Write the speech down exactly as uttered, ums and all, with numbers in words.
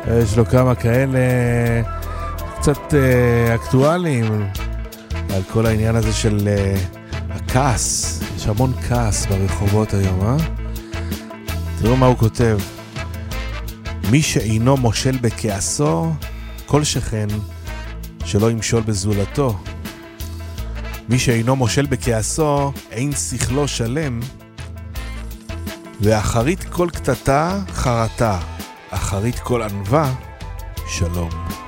יש לו כמה כאלה קצת אה, אקטואליים על כל העניין הזה של אה, הכעס. יש המון כעס ברחובות היום, אה? תראו מה הוא כותב. מי שאינו מושל בכעסו, כל שכן שלא ימשול בזולתו. מי שאינו מושל בכעסו, אין שכלו שלם. ואחרית כל קטטה חרטה, אחרית כל ענווה שלום.